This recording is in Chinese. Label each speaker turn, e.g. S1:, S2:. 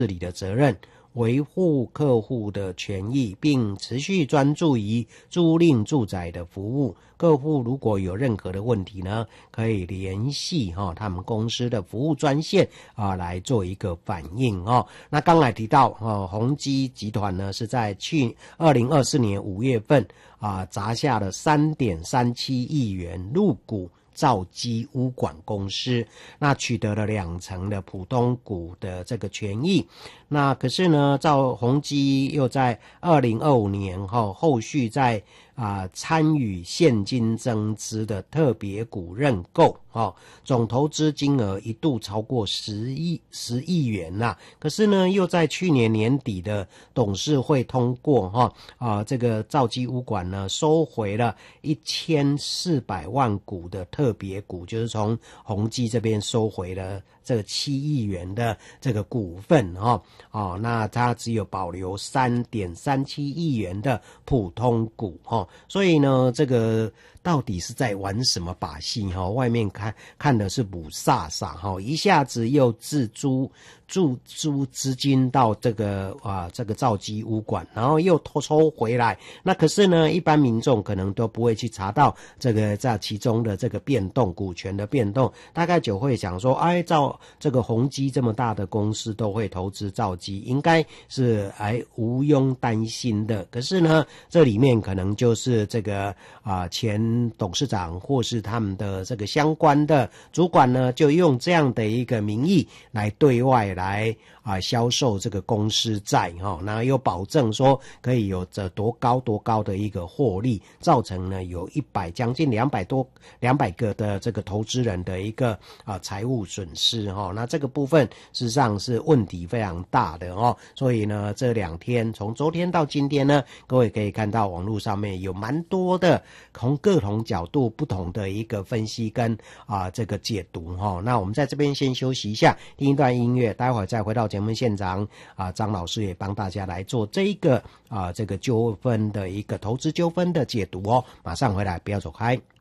S1: 治理的责任，维护客户的权益，并持续专注于租赁住宅的服务。客户如果有任何的问题呢，可以联系他们公司的服务专线来做一个反应那刚才提到宏基集团呢是在2024年5月份砸下了 3.37 亿元入股兆基屋管公司，那取得了2成的普通股的这个权益。那可是呢，宏基又在2025年后续在参与现金增资的特别股认购总投资金额一度超过10亿元可是呢，又在去年年底的董事会通过这个兆基屋管呢收回了1400万股的特别股，就是从宏基这边收回了这个7亿元的这个股份那它只有保留 3.37 亿元的普通股所以呢，这个到底是在玩什么把戏外面看的是母煞煞一下子又注资金到这个兆基屋管，然后又抽回来。那可是呢，一般民众可能都不会去查到这个在其中的这个变动，股权的变动，大概就会想说，这个宏基这么大的公司都会投资兆基，应该是无庸担心的。可是呢，这里面可能就是这个前董事长或是他们的这个相关的主管呢，就用这样的一个名义来对外来销售这个公司债那又保证说可以有着多高的一个获利，造成呢有将近200个的这个投资人的一个财务损失那这个部分事实上是问题非常大的所以呢这2天从昨天到今天呢，各位可以看到网络上面有蛮多的从各种角度不同的一个分析跟这个解读那我们在这边先休息一下，听一段音乐，待会儿再回到节目现场张老师也帮大家来做这个纠纷的一个投资纠纷的解读马上回来，不要走开。